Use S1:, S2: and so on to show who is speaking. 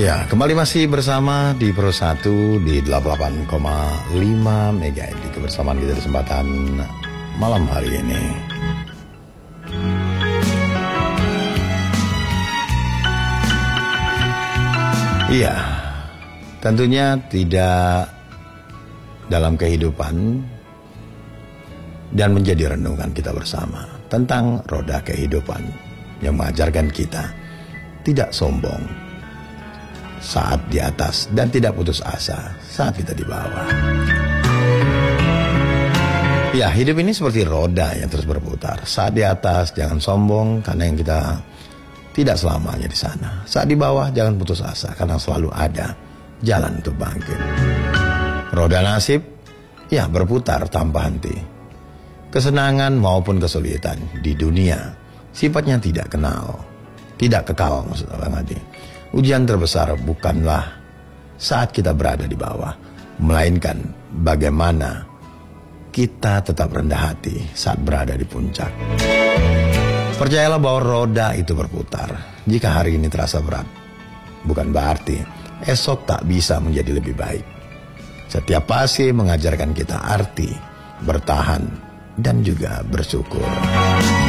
S1: Ya, kembali masih bersama di Pro 1 di 88,5 MHz di kebersamaan kita di kesempatan malam hari ini. Iya, tentunya tidak dalam kehidupan dan menjadi renungan kita bersama tentang roda kehidupan yang mengajarkan kita tidak sombong saat di atas dan tidak putus asa saat kita di bawah. Ya, hidup ini seperti roda yang terus berputar. Saat di atas jangan sombong karena yang kita tidak selamanya di sana. Saat di bawah jangan putus asa karena selalu ada jalan untuk bangkit. Roda nasib ya berputar tanpa henti. Kesenangan maupun kesulitan di dunia sifatnya tidak kekal maksud Abang Adi. Ujian terbesar bukanlah saat kita berada di bawah, melainkan bagaimana kita tetap rendah hati saat berada di puncak. Percayalah bahwa roda itu berputar. Jika hari ini terasa berat, bukan berarti esok tak bisa menjadi lebih baik. Setiap fase mengajarkan kita arti bertahan dan juga bersyukur.